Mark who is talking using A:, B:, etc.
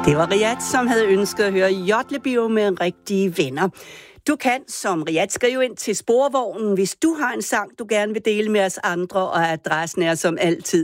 A: Det var Riyad, som havde ønsket at høre Jotlebio med rigtige venner. Du kan som Riyad skrive ind til Sporvognen, hvis du har en sang, du gerne vil dele med os andre, og adressen er som altid